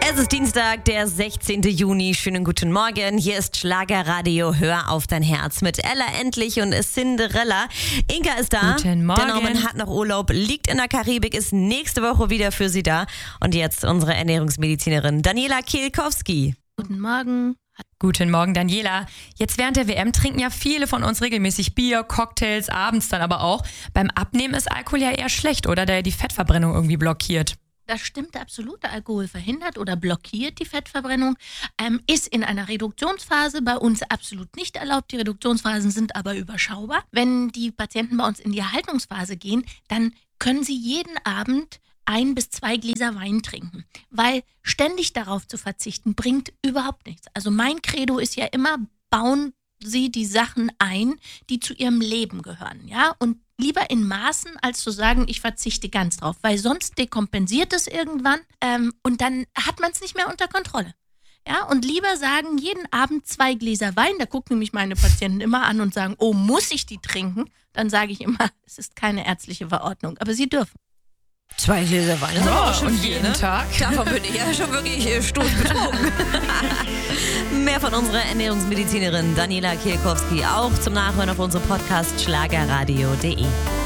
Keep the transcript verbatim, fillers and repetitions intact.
Es ist Dienstag, der sechzehnten Juni. Schönen guten Morgen. Hier ist Schlagerradio. Hör auf dein Herz mit Ella Endlich und Cinderella. Inka ist da. Guten Morgen. Der Norman hat noch Urlaub, liegt in der Karibik, ist nächste Woche wieder für Sie da. Und jetzt unsere Ernährungsmedizinerin Daniela Kielkowski. Guten Morgen. Guten Morgen, Daniela. Jetzt während der W M trinken ja viele von uns regelmäßig Bier, Cocktails, abends dann aber auch. Beim Abnehmen ist Alkohol ja eher schlecht, oder? Da er die Fettverbrennung irgendwie blockiert. Das stimmt absolut. Der Alkohol verhindert oder blockiert die Fettverbrennung, ähm, ist in einer Reduktionsphase bei uns absolut nicht erlaubt. Die Reduktionsphasen sind aber überschaubar. Wenn die Patienten bei uns in die Erhaltungsphase gehen, dann können sie jeden Abend ein bis zwei Gläser Wein trinken, weil ständig darauf zu verzichten bringt überhaupt nichts. Also mein Credo ist ja immer, bauen Sie die Sachen ein, die zu Ihrem Leben gehören, ja, und lieber in Maßen, als zu sagen, ich verzichte ganz drauf, weil sonst dekompensiert es irgendwann ähm, und dann hat man es nicht mehr unter Kontrolle. Ja, und lieber sagen, jeden Abend zwei Gläser Wein, da gucken mich meine Patienten immer an und sagen, oh, muss ich die trinken? Dann sage ich immer, es ist keine ärztliche Verordnung, aber Sie dürfen. Zwei Gläser Wein, das ist aber auch schon und viel, jeden ne? Tag. Davon bin ich ja schon wirklich äh, stoßbetrunken. Mehr von unserer Ernährungsmedizinerin Daniela Kielkowski auch zum Nachhören auf unserem Podcast schlagerradio punkt de.